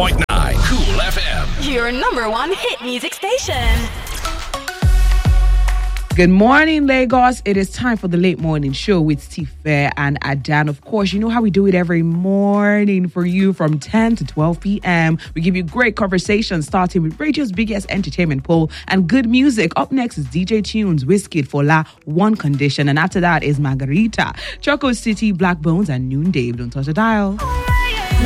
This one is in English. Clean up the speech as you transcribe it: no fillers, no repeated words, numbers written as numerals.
106.9 Cool FM. Your number one hit music station. Good morning, Lagos. It is time for the late morning show with Steve Fair and Adan. Of course, you know how we do it every morning for you from 10 to 12 p.m. We give you great conversation starting with radio's biggest entertainment poll and good music. Up next is DJ Tunes, Wizkid, Fola, One Condition. And after that is Margarita, Choco City, Black Bones, and Noonday. Don't touch the dial.